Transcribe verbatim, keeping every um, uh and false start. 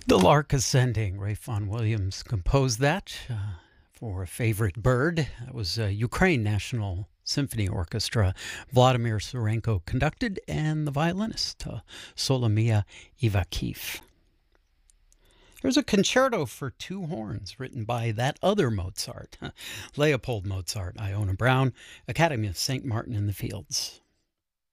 The Lark Ascending. Ray Vaughan Williams composed that uh, for a favorite bird. That was uh, Ukraine National Symphony Orchestra. Vladimir Surenko conducted, and the violinist, uh, Solomia Ivakhiv. There's a concerto for two horns written by that other Mozart, Leopold Mozart, Iona Brown, Academy of Saint Martin in the Fields.